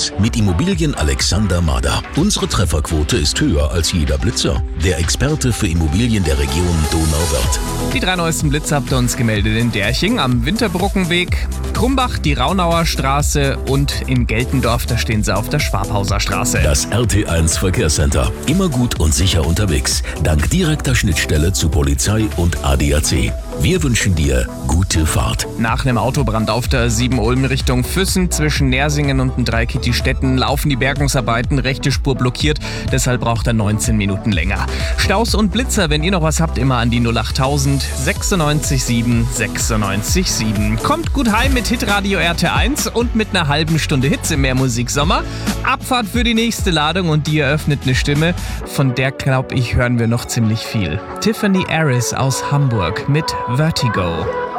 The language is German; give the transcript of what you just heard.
1 mit Immobilien Alexander Mader. Unsere Trefferquote ist höher als jeder Blitzer. Der Experte für Immobilien der Region Donauwörth. Die 3 neuesten Blitze habt ihr uns gemeldet in Derching am Winterbrückenweg, Krumbach, die Raunauer Straße und in Geltendorf, da stehen sie auf der Schwabhauser Straße. Das RT1 Verkehrscenter. Immer gut und sicher unterwegs. Dank direkter Schnittstelle zu Polizei und ADAC. Wir wünschen dir gute Fahrt. Nach einem Autobrand auf der 7 Ulm Richtung Füssen zwischen Nersingen und den Dreikitty-Städten laufen die Bergungsarbeiten, rechte Spur blockiert, deshalb braucht er 19 Minuten länger. Staus und Blitzer, wenn ihr noch was habt, immer an die 08000 96 7 96 7. Kommt gut heim mit Hitradio RT1 und mit einer halben Stunde Hits im Mehrmusiksommer. Abfahrt für die nächste Ladung und die eröffnet eine Stimme, von der, glaub ich, hören wir noch ziemlich viel. Tiffany Aris aus Hamburg mit Vertigo.